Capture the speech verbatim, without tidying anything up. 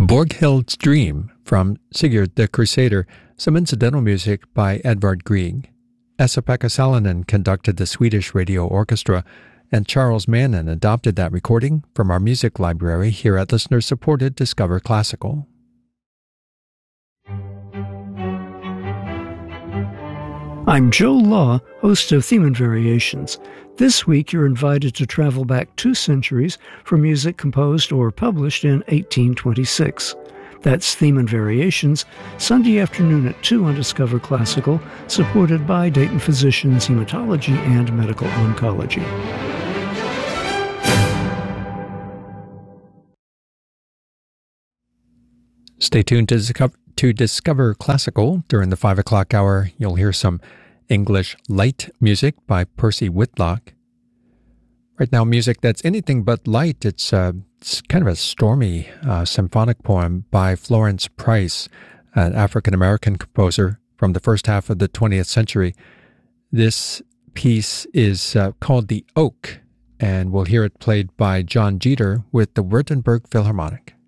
Borghild's Dream from Sigurd the Crusader, some incidental music by Edvard Grieg. Esa-Pekka Salonen conducted the Swedish Radio Orchestra, and Charles Mannon adopted that recording from our music library here at listener-supported Discover Classical. I'm Joe Law, host of Theme and Variations. This week you're invited to travel back two centuries for music composed or published in eighteen twenty-six. That's Theme and Variations, Sunday afternoon at two on Discover Classical, supported by Dayton Physicians Hematology and Medical Oncology. Stay tuned to Discover, to Discover Classical. During the five o'clock hour, you'll hear some English light music by Percy Whitlock. Right now, music that's anything but light. It's, uh, it's kind of a stormy uh, symphonic poem by Florence Price, an African-American composer from the first half of the twentieth century. This piece is uh, called The Oak, and we'll hear it played by John Jeter with the Württemberg Philharmonic.